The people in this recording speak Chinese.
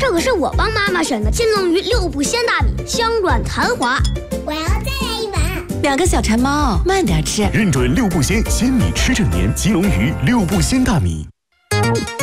这可是我帮妈妈选的金龙鱼6步鲜大米，香软弹滑。 我要再来一碗。 2个小馋猫，慢点吃， 认准6步鲜，鲜米吃正年，金龙鱼6步鲜大米。